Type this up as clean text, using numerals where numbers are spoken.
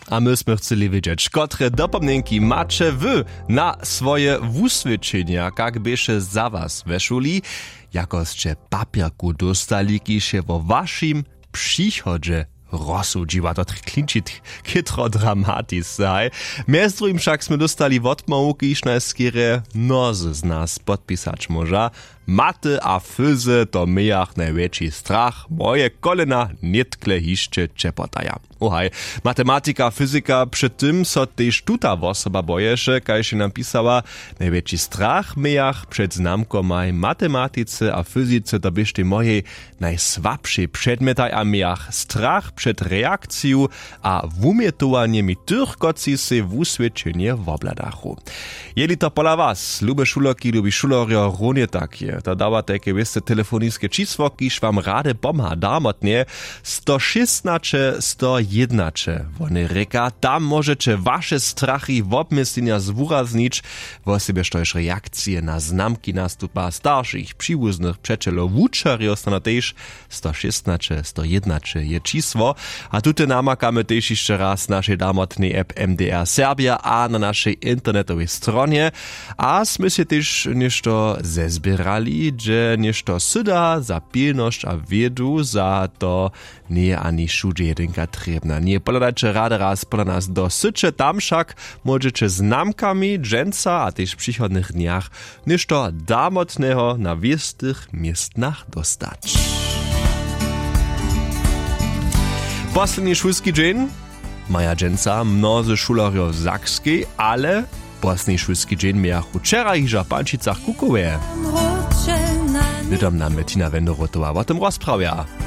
A my sme chceli wiedzieć, kotre dopomnienki macie wy na swoje wuswідčenia, jak bieše za was we szuli, jakoście papierku dostali, kisze wo waszym przychodzie rozsudziła. To klinčit kitro dramatisaj. Mjez drugim však sme dostali odmovu, kiž nas skere nozy z nas podpisać może. Maty a fyzy to mijach największy strach. Moje kolena nietkle hiszcze czepotaja. Ohaj, matematyka, fyzyka, przy tym so też tuta osoba bojesze, kaj się nam pisała, największy strach mijach przed znamkomaj matematyce a fyzyce to byście moje najsłabsze przedmiotaj a mijach strach przed reakcją a wumietowaniem tych, koci se w uswiadczenie w obladachu. Jeli to pola was, lube szuloki, lubi szulorio, runie takie, to dawa takie wieste telefoniskie čísło, kiž wam rade pomha damotnie 116 101. Wony reka, tam możecie wasze strachy w obmyslenia zwuraznić, wo sobie sztojesz reakcje na znamki nastupa starszych, przywóznych przeczelo wuczarios, no też 116 101 je čísło, a tutaj namakamy też jeszcze raz naszej damotnej app MDR Serbia a na naszej internetowej stronie, a sme się też nešto zezbierali, że nešto syda za pilność a wiedu za to nie ani szudze jedynka trebna. Nie poladajcie rady raz pola nas dosycie, tam však możecie znamkami dżęca a też w przychodnych dniach nešto damotnego na wiestych miestnach dostać. Posledni szulski dzień maja dżęca mnozy szularjo w Zakskiej, ale posledni szulski dzień miał wczoraj iża w Pančicach Kukowie. Witam nam Bettina Wenderotowa o tym rozprawia.